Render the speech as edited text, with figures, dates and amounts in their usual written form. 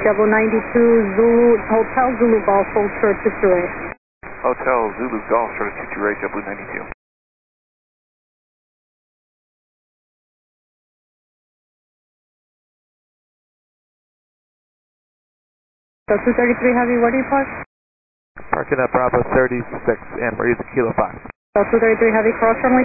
Double 92 Zulu, Hotel Zulu Golf, hold short 228. Hotel Zulu Golf, short 228, Double 92. So 233 Heavy, where do you park? Parking at Bravo 36 and Marisa Kilo 5. So 233 Heavy, cross runway